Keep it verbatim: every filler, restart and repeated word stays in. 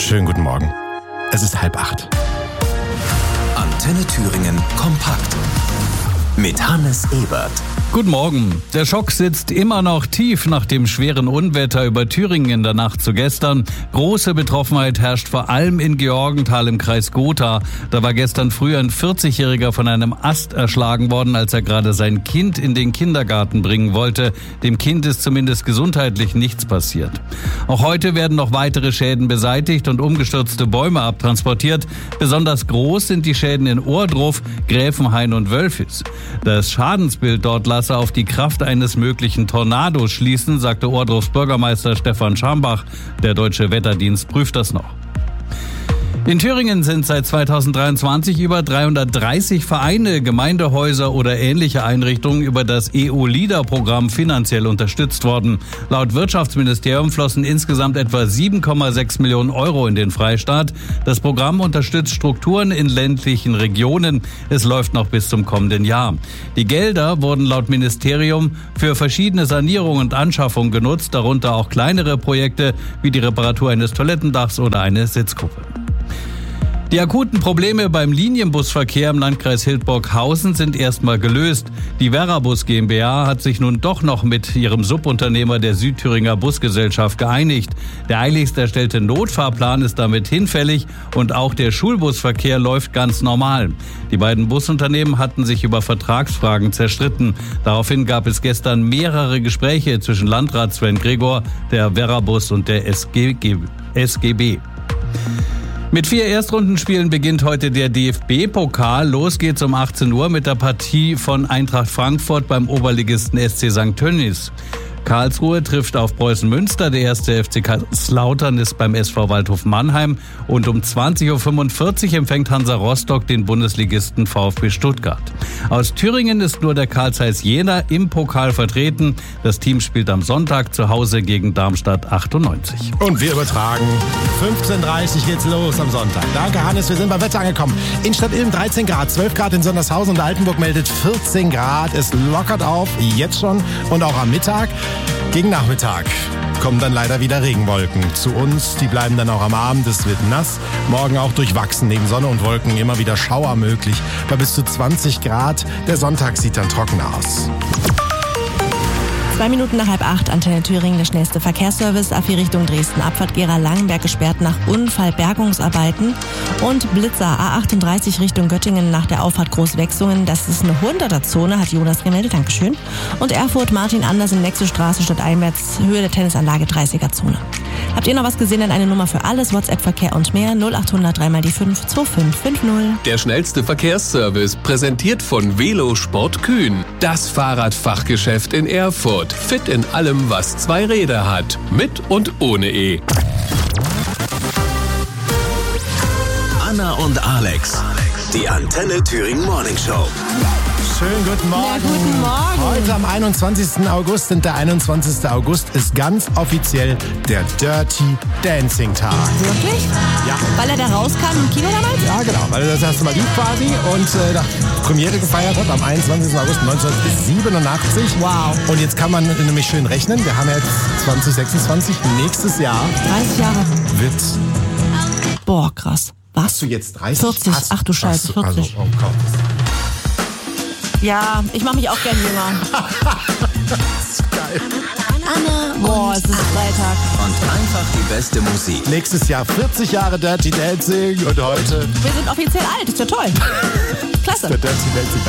Schönen guten Morgen. Es ist halb acht. Antenne Thüringen kompakt mit Hannes Ebert. Guten Morgen. Der Schock sitzt immer noch tief nach dem schweren Unwetter über Thüringen in der Nacht zu gestern. Große Betroffenheit herrscht vor allem in Georgenthal im Kreis Gotha. Da war gestern früh ein vierzigjähriger von einem Ast erschlagen worden, als er gerade sein Kind in den Kindergarten bringen wollte. Dem Kind ist zumindest gesundheitlich nichts passiert. Auch heute werden noch weitere Schäden beseitigt und umgestürzte Bäume abtransportiert. Besonders groß sind die Schäden in Ohrdruf, Gräfenhain und Wölfis. Das Schadensbild dort lasse auf die Kraft eines möglichen Tornados schließen, sagte Ohrdrufs Bürgermeister Stefan Schambach. Der Deutsche Wetterdienst prüft das noch. In Thüringen sind seit zweitausenddreiundzwanzig über dreihundertdreißig Vereine, Gemeindehäuser oder ähnliche Einrichtungen über das E U-LEADER-Programm finanziell unterstützt worden. Laut Wirtschaftsministerium flossen insgesamt etwa sieben Komma sechs Millionen Euro in den Freistaat. Das Programm unterstützt Strukturen in ländlichen Regionen. Es läuft noch bis zum kommenden Jahr. Die Gelder wurden laut Ministerium für verschiedene Sanierungen und Anschaffungen genutzt, darunter auch kleinere Projekte wie die Reparatur eines Toilettendachs oder eine Sitzgruppe. Die akuten Probleme beim Linienbusverkehr im Landkreis Hildburghausen sind erstmal gelöst. Die Verabus GmbH hat sich nun doch noch mit ihrem Subunternehmer der Südthüringer Busgesellschaft geeinigt. Der eiligst erstellte Notfahrplan ist damit hinfällig und auch der Schulbusverkehr läuft ganz normal. Die beiden Busunternehmen hatten sich über Vertragsfragen zerstritten. Daraufhin gab es gestern mehrere Gespräche zwischen Landrat Sven Gregor, der Verabus und der S G B. Mit vier Erstrundenspielen beginnt heute der D F B-Pokal. Los geht's um achtzehn Uhr mit der Partie von Eintracht Frankfurt beim Oberligisten S C Sankt Tönnies. Karlsruhe trifft auf Preußen Münster, der erste F C Kaiserslautern ist beim S V Waldhof Mannheim und um zwanzig Uhr fünfundvierzig empfängt Hansa Rostock den Bundesligisten VfB Stuttgart. Aus Thüringen ist nur der Carl Zeiss Jena im Pokal vertreten. Das Team spielt am Sonntag zu Hause gegen Darmstadt achtundneunzig. Und wir übertragen. fünfzehn Uhr dreißig geht's los am Sonntag. Danke, Hannes. Wir sind beim Wetter angekommen. In Stadt-Ilm dreizehn Grad, zwölf Grad in Sondershausen und Altenburg meldet vierzehn Grad. Es lockert auf, jetzt schon und auch am Mittag. Gegen Nachmittag kommen dann leider wieder Regenwolken zu uns. Die bleiben dann auch am Abend. Es wird nass. Morgen auch durchwachsen. Neben Sonne und Wolken immer wieder Schauer möglich. Bei bis zu zwanzig Grad. Der Sonntag sieht dann trocken aus. Zwei Minuten nach halb acht, Antenne Thüringen, der schnellste Verkehrsservice. A vier Richtung Dresden, Abfahrt Gera-Langenberg gesperrt nach Unfallbergungsarbeiten. Und Blitzer A achtunddreißig Richtung Göttingen nach der Auffahrt Großwechsungen. Das ist eine hunderter-Zone, hat Jonas gemeldet, Dankeschön. Und Erfurt Martin Andersen, Nexusstraße statt einwärts, Höhe der Tennisanlage dreißiger-Zone. Habt ihr noch was gesehen? Dann eine Nummer für alles, WhatsApp-Verkehr und mehr, null achthundert drei mal die fünf zwei fünf fünf null. Der schnellste Verkehrsservice, präsentiert von Velosport Kühn. Das Fahrradfachgeschäft in Erfurt. Fit in allem, was zwei Räder hat. Mit und ohne E. Anna und Alex. Die Antenne Thüringen Morning Show. Schönen guten Morgen. Ja, guten Morgen. Heute am einundzwanzigsten August und der einundzwanzigste August ist ganz offiziell der Dirty Dancing Tag. Wirklich? Ja. Weil er da rauskam im Kino damals? Ja, genau, weil er das erste Mal lief quasi und äh, nach Premiere gefeiert hat am einundzwanzigsten August neunzehnhundertsiebenundachtzig. Wow. Und jetzt kann man nämlich schön rechnen. Wir haben ja jetzt zwanzig sechsundzwanzig. Nächstes Jahr dreißig Jahre. wird... Boah, krass. Was? Hast du jetzt dreißig? vierzig. Hast, Ach du Scheiße, hast du, also, vierzig. oh Gott. Ja, ich mache mich auch gern jünger. Das ist geil. Anna Boah, und es ist Freitag. Und einfach die beste Musik. Nächstes Jahr vierzig Jahre Dirty Dancing und heute Wir sind offiziell alt, ist ja toll. Klasse. der Dirty Dancing.